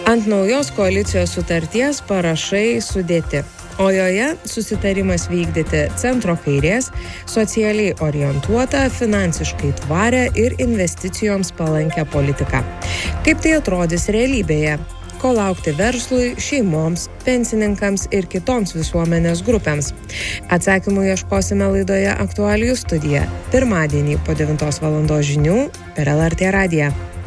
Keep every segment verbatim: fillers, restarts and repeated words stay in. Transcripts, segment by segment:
Ant naujos koalicijos sutarties parašai sudėti, o joje susitarimas vykdyti centro kairės, socialiai orientuotą, finansiškai tvarę ir investicijoms palankę politiką. Kaip tai atrodys realybėje? Ko laukti verslui, šeimoms, pensininkams ir kitoms visuomenės grupėms? Atsakymų ieškosime laidoje Aktualijų studija. Pirmadienį po devintos valandos žinių per L R T radiją.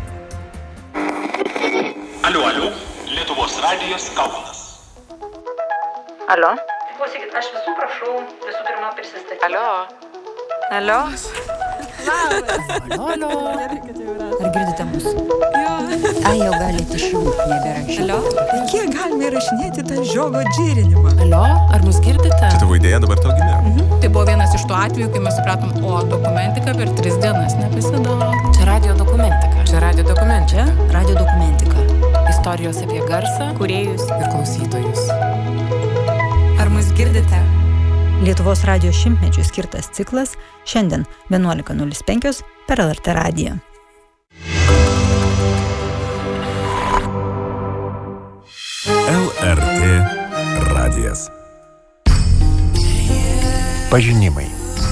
Alio, alio, Lietuvos radijas Kaunas. Alio. Klausykit, aš visų prašau visų pirma prisistatyti. Alio. Alio. Alio, alio. Ar girdite mus? Jo. Ai, jau galite išjungti, neberašyti. Alio. Kiek galime įrašinėti tą žiogo džirinimą? Alio, ar mus girdite? Tai tavo idėja dabar tau gimė. Mhm. Tai buvo vienas iš tų atvejų, kai mes supratom, o dokumentika per tris dienas nepasidaro. Čia radio dokumentika. Čia radio dokumentika. Čia radio dokumentika. Istorijos apie garsą, kūrėjus ir klausytojus. Ar mus girdite? Lietuvos radijo šimtmečiui skirtas ciklas šiandien vienuolika nulis penkios per L R T radiją. L R T radijas. Pažinimai.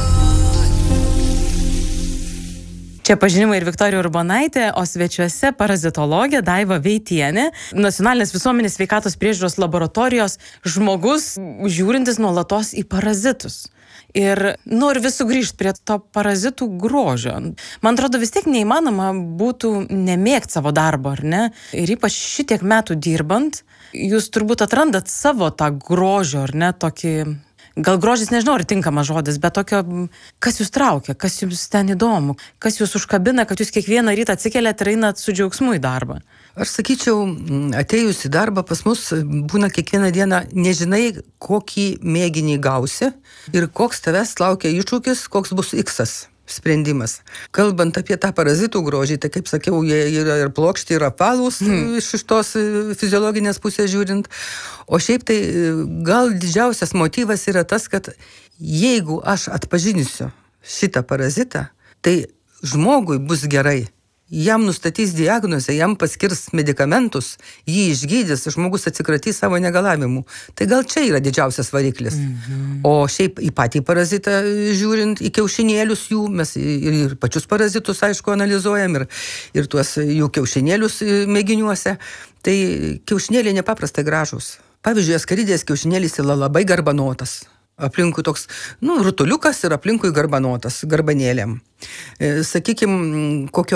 Čia pažinimai ir Viktorija Urbonaitė, o svečiuose parazitologė Daiva Veitienė, Nacionalinės visuomenės sveikatos priežiūros laboratorijos žmogus, žiūrintis nuolatos į parazitus. Ir noriu vis sugrįžti prie to parazitų grožio. Man atrodo, vis tiek neįmanoma būtų nemėgti savo darbo, ar ne? Ir ypač šitiek metų dirbant, jūs turbūt atrandat savo tą grožio, ar ne, tokį... Gal grožis, nežinau, ar tinkamas žodis, bet tokio, kas jūs traukia, kas jums ten įdomu, kas jūs užkabina, kad jūs kiekvieną rytą atsikeliat ir einat su džiaugsmu į darbą. Aš sakyčiau, atėjus į darbą pas mus būna kiekvieną dieną, nežinai, kokį mėginį gausi ir koks tavęs laukia iššūkis, koks bus iksas. Sprendimas. Kalbant apie tą parazitų grožį, tai kaip sakiau, jie yra ir plokšti, ir apvalūs hmm. iš tos fiziologinės pusės žiūrint. O šiaip tai gal didžiausias motyvas yra tas, kad jeigu aš atpažinsiu šitą parazitą, tai žmogui bus gerai. Jam nustatys diagnozę, jam paskirs medikamentus, jį išgydys, žmogus atsikratys savo negalavimų. Tai gal čia yra didžiausias variklis. Mm-hmm. O šiaip į patį parazitą žiūrint, į kiaušinėlius jų, mes ir, ir pačius parazitus, aišku, analizuojam, ir, ir tuos jų kiaušinėlius mėginiuose. Tai kiaušinėliai nepaprastai gražus. Pavyzdžiui, askaridės kiaušinėlis yra labai garbanotas. Aplinkui toks, nu, rutuliukas ir aplinkui garbanotas, garbanėlėm. E, sakykim, kokio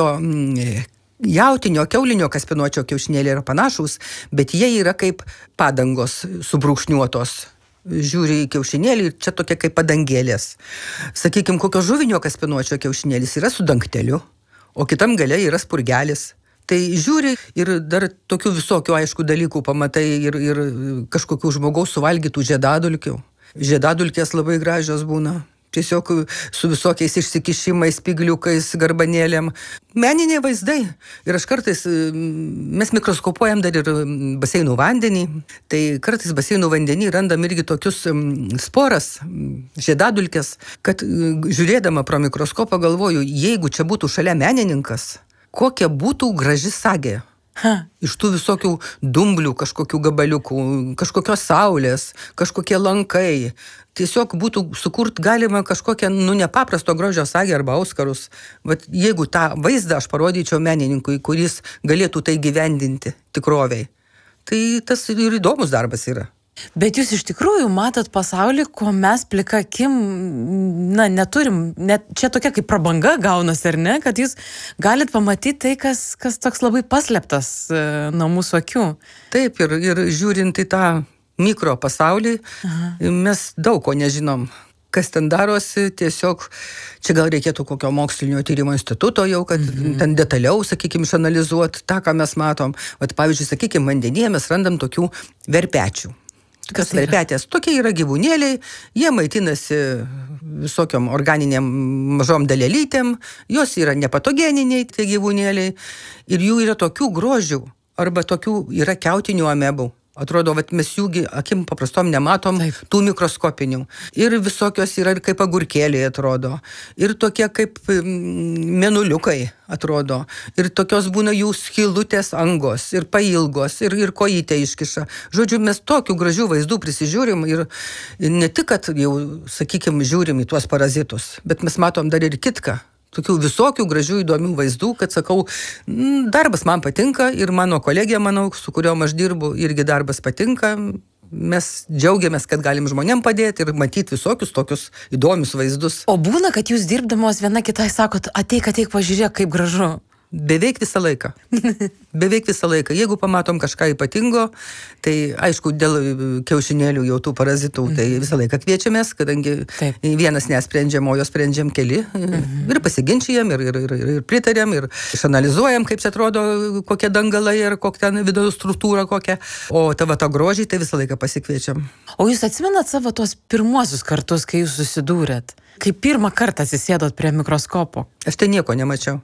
jautinio, kiaulinio kaspinuočio kiaušinėliai yra panašus, bet jie yra kaip padangos subrūkšniuotos. Žiūri į kiaušinėlį ir čia tokia kaip padangėlės. Sakykim, kokio žuvinio kaspinuočio kiaušinėlis yra su dangteliu, o kitam gale yra spurgelis. Tai žiūri ir dar tokių visokių aišku dalykų pamatai ir, ir kažkokių žmogaus suvalgytų žiedadulkių. Žiedadulkės labai gražios būna. Tiesiog su visokiais išsikišimais, spigliukais, garbanėlėm. Meniniai vaizdai. Ir aš kartais, mes mikroskopuojam dar ir baseinų vandenį. Tai kartais baseinų vandenį randam irgi tokius sporas, žiedadulkės, kad žiūrėdama pro mikroskopą galvoju, jeigu čia būtų šalia menininkas, kokia būtų graži sagė. Ha. Iš tų visokių dumblių, kažkokių gabaliukų, kažkokios saulės, kažkokie lankai. Tiesiog būtų sukurt galima kažkokią, nu, nepaprasto grožio sagę arba auskarus. Vat jeigu tą vaizdą aš parodyčiau menininkui, kuris galėtų tai gyvendinti tikroviai, tai tas ir įdomus darbas yra. Bet jūs iš tikrųjų matot pasaulį, ko mes plika akim, na, neturim, net čia tokia kaip prabanga gaunasi, ar ne, kad jūs galit pamatyti tai, kas, kas toks labai paslėptas e, nuo mūsų akių. Taip, ir, ir žiūrint į tą mikro pasaulį, aha, mes daug ko nežinom. Kas ten darosi, tiesiog čia gal reikėtų kokio mokslinio tyrimo instituto jau, kad mm-hmm. ten detaliau, sakykim, išanalizuoti tą, ką mes matom. Vat, pavyzdžiui, sakykim, vandenyje mes randam tokių verpečių. Kas verpetės? Tokie yra gyvūnėliai, jie maitinasi visokiom organiniam mažom dalelytėm, jos yra nepatogeniniai, tie gyvūnėliai, ir jų yra tokių grožių, arba tokių yra kiautinių amebų. Atrodo, vat mes jųgi akim paprastom nematom. Taip. Tų mikroskopinių. Ir visokios yra ir kaip agurkėliai atrodo. Ir tokie kaip mėnuliukai atrodo. Ir tokios būna jų skylutės angos. Ir pailgos. Ir, ir kojytė iškiša. Žodžiu, mes tokių gražių vaizdų prisižiūrim. Ir ne tik, kad jau, sakykime, žiūrim į tuos parazitus, bet mes matom dar ir kitką. Tokių visokių gražių įdomių vaizdų, kad sakau, darbas man patinka ir mano kolegė, manau, su kuriuom aš dirbu, irgi darbas patinka. Mes džiaugiamės, kad galim žmonėm padėti ir matyti visokius tokius įdomius vaizdus. O būna, kad jūs dirbdamos viena kitai sakot, ateik, ateik, pažiūrėk, kaip gražu. Beveik visą laiką. Beveik visą laiką. Jeigu pamatom kažką ypatingo, tai aišku, dėl kiaušinėlių jau tų parazitų, tai visą laiką kviečiamės, kadangi Taip. vienas nesprendžiam, o jo sprendžiam keli. Mhm. Ir pasiginčijam, ir, ir, ir, ir pritariam, ir išanalizuojam, kaip čia atrodo, kokie dangalai ir kokia ten vidaus struktūra kokia. O tavo to grožį, tai visą laiką pasikviečiam. O jūs atsimenat savo tuos pirmuosius kartus, kai jūs susidūrėt? Kai pirmą kartą atsisėdot prie mikroskopo? Aš tai nieko nemačiau.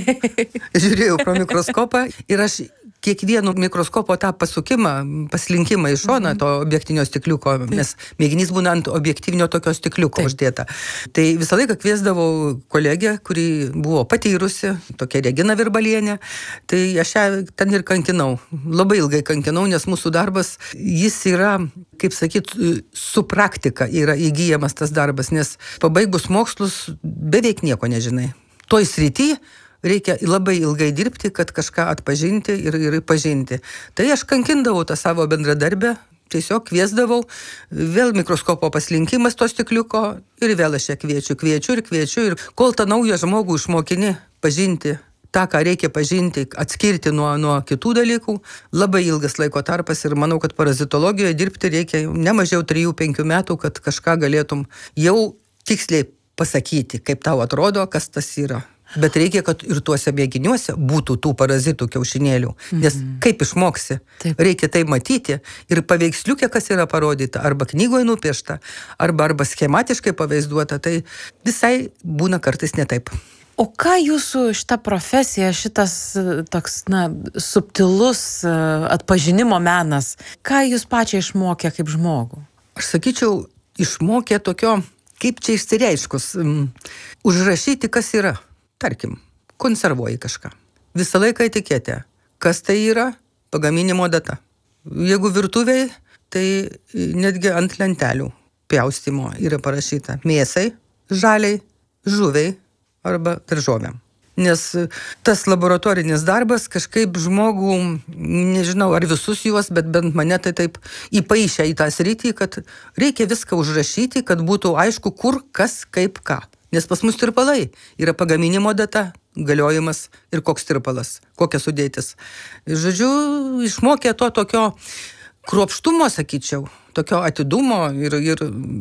Žiūrėjau pro mikroskopą ir aš kiekvienu mikroskopo tą pasukimą, paslinkimą į šoną to objektinio stikliuko, nes mėginys būna ant objektyvinio tokio stikliuko Taip. uždėta. Tai visą laiką kviesdavau kolegę, kuri buvo patyrusi, tokia Regina Virbalienė, tai aš ją ten ir kankinau. Labai ilgai kankinau, nes mūsų darbas, jis yra, kaip sakyt, su praktika yra įgyjamas tas darbas, nes pabaigus mokslus beveik nieko nežinai. Toj srity reikia labai ilgai dirbti, kad kažką atpažinti ir, ir pažinti. Tai aš kankindavau tą savo bendradarbę, tiesiog kviesdavau, vėl mikroskopo paslinkimas to stikliuko ir vėl aš ją kviečiu, kviečiu ir kviečiu. Ir kol tą naują žmogų išmokini pažinti tą, ką reikia pažinti, atskirti nuo, nuo kitų dalykų, labai ilgas laiko tarpas ir manau, kad parazitologijoje dirbti reikia ne mažiau trijų penkių metų, kad kažką galėtum jau tiksliai pasakyti, kaip tau atrodo, kas tas yra. Bet reikia, kad ir tuose mėginiuose būtų tų parazitų kiaušinėlių. Nes mm-hmm. kaip išmoksi? Taip. Reikia tai matyti ir paveiksliukė, kas yra parodyta, arba knygoje nupiešta, arba, arba schematiškai pavaizduota, tai visai būna kartais ne taip. O ką jūsų šita profesija, šitas toks, na, subtilus atpažinimo menas, ką jūs pačiai išmokė kaip žmogų? Aš sakyčiau, išmokė tokio, kaip čia išsireiškus, um, užrašyti, kas yra. Tarkim, konservuoji kažką. Visą laiką etiketė. Kas tai yra? Pagaminimo data. Jeigu virtuviai, tai netgi ant lentelių pjaustimo yra parašyta mėsai, žaliai, žuviai arba daržovėm. Nes tas laboratorinis darbas kažkaip žmogų, nežinau ar visus juos, bet bent mane tai taip įpaišė į tą sritį, kad reikia viską užrašyti, kad būtų aišku, kur, kas, kaip, ką. Nes pas mus tirpalai yra pagaminimo data, galiojimas ir koks tirpalas, kokia sudėtis. Žodžiu, išmokė to tokio kruopštumo, sakyčiau, tokio atidumo ir, ir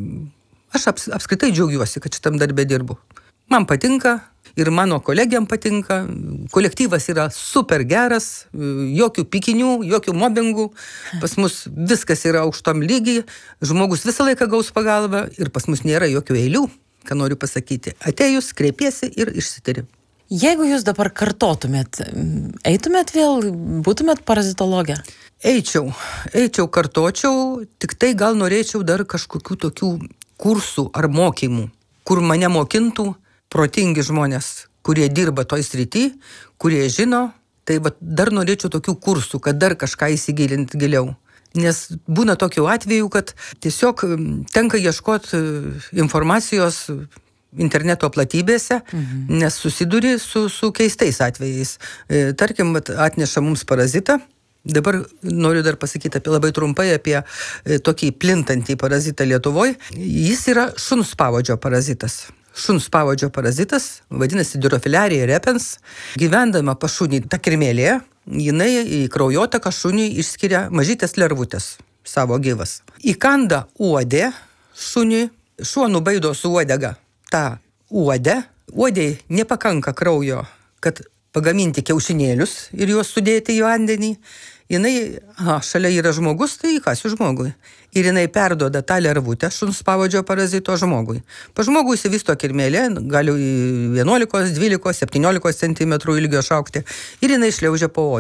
aš aps, apskritai džiaugiuosi, kad šitam darbė dirbu. Man patinka ir mano kolegiam patinka, kolektyvas yra super geras, jokių pikinių, jokių mobbingų, pas mus viskas yra aukštom lygiai, žmogus visą laiką gaus pagalbą ir pas mus nėra jokių eilių. Ką noriu pasakyti. Atėjus, kreipiesi ir išsitiri. Jeigu jūs dabar kartotumėt, eitumėt vėl, būtumėt parazitologė? Eičiau, eičiau, kartočiau, tik tai gal norėčiau dar kažkokių tokių kursų ar mokymų, kur mane mokintų protingi žmonės, kurie dirba toj srity, kurie žino, tai va, dar norėčiau tokių kursų, kad dar kažką įsigilinti giliau. Nes būna tokių atvejų, kad tiesiog tenka ieškoti informacijos interneto platybėse, mhm. nes susiduri su, su keistais atvejais. E, tarkim, atneša mums parazitą. Dabar noriu dar pasakyti apie, labai trumpai apie e, tokį plintantį parazitą Lietuvoje. Jis yra šuns pavadžio parazitas. Šuns pavadžio parazitas, vadinasi Dirofiliarija repens, gyvendama pašunį takirmėlėje, jinai į kraujotaką šuniui išskiria mažytės lervutės, savo gyvas. Įkanda uodė šuniui, šuo nubaido su uodega tą uodę, uodei nepakanka kraujo, kad pagaminti kiaušinėlius ir juos sudėti į vandenį. Jinai, aha, šalia yra žmogus, tai įkasiu žmogui. Ir jinai perduoda tą lervutę šuns pavadžio parazito žmogui. Pa žmogui įsivysto kirmėlė, gali vienuolikos, dvylikos, septyniolikos centimetrų ilgio šaukti ir jinai šliaužia po odą.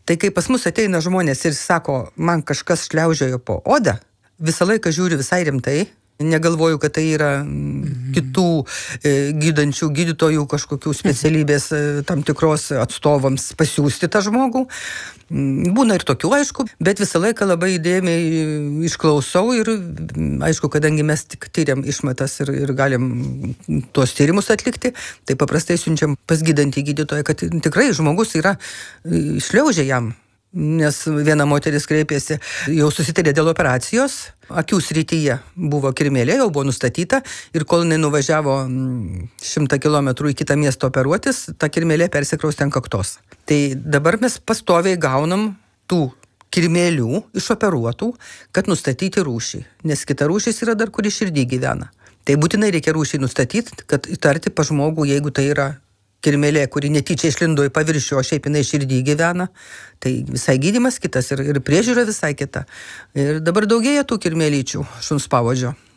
Tai kai pas mus ateina žmonės ir sako, man kažkas šliaužiojo po odą, visą laiką žiūriu visai rimtai. Negalvoju, kad tai yra mhm. kitų e, gydančių gydytojų kažkokių specialybės e, tam tikros atstovams pasiūsti tą žmogų. Būna ir tokių, aišku, bet visą laiką labai įdėmiai išklausau ir, aišku, kadangi mes tik tyriam išmatas ir, ir galim tuos tyrimus atlikti, tai paprastai siunčiam pas gydantį gydytoją, kad tikrai žmogus yra šliaužia jam. Nes viena moteris kreipėsi, jau susitarė dėl operacijos, akių srityje buvo kirmėlė, jau buvo nustatyta ir kol jinai nuvažiavo šimtą kilometrų į kitą miestą operuotis, ta kirmėlė persikraustė ant kaktos. Tai dabar mes pastoviai gaunam tų kirmėlių išoperuotų, kad nustatyti rūšį, nes kita rūšis yra dar, kuri širdį gyvena. Tai būtinai reikia rūšį nustatyti, kad įtarti pa žmogų, jeigu tai yra kirmėlė, kuri netyčia išlindo į paviršių, o šiaip jinai širdį gyvena, tai visai gydymas kitas ir, ir priežiūra visai kita. Ir dabar daugėja tų kirmėlyčių šuns pavadžio.